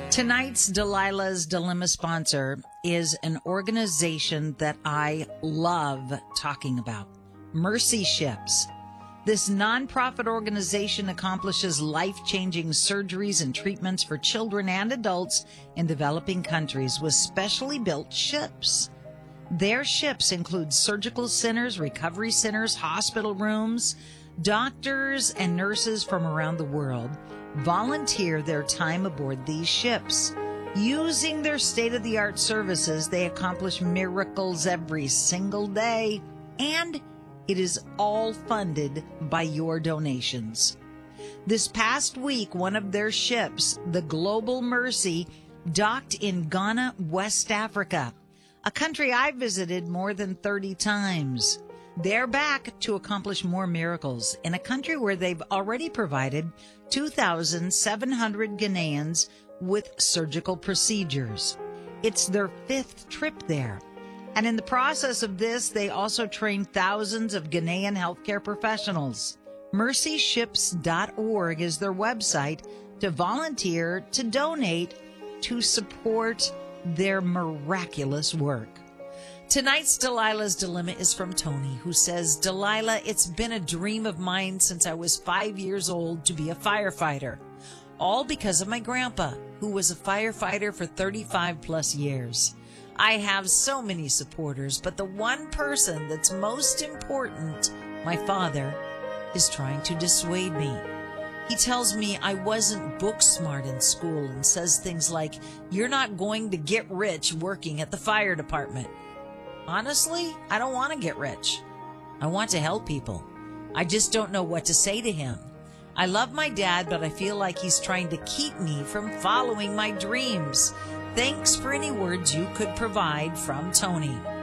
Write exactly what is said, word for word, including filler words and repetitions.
Tonight's Delilah's Dilemma sponsor is an organization that I love talking about, Mercy Ships. This nonprofit organization accomplishes life-changing surgeries and treatments for children and adults in developing countries with specially built ships. Their ships include surgical centers, recovery centers, hospital rooms. Doctors and nurses from around the world volunteer their time aboard these ships. Using their state-of-the-art services, they accomplish miracles every single day, and it is all funded by your donations. This past week, one of their ships, the Global Mercy, docked in Ghana, West Africa, a country I visited more than thirty times. They're back to accomplish more miracles in a country where they've already provided two thousand seven hundred Ghanaians with surgical procedures. It's their fifth trip there. And in the process of this, they also train thousands of Ghanaian healthcare professionals. mercy ships dot org is their website to volunteer, to donate, to support their miraculous work. Tonight's Delilah's Dilemma is from Tony, who says, Delilah, it's been a dream of mine since I was five years old to be a firefighter, all because of my grandpa, who was a firefighter for thirty-five plus years. I have so many supporters, but the one person that's most important, my father, is trying to dissuade me. He tells me I wasn't book smart in school and says things like, you're not going to get rich working at the fire department. Honestly, I don't want to get rich. I want to help people. I just don't know what to say to him. I love my dad, but I feel like he's trying to keep me from following my dreams. Thanks for any words you could provide, from Tony.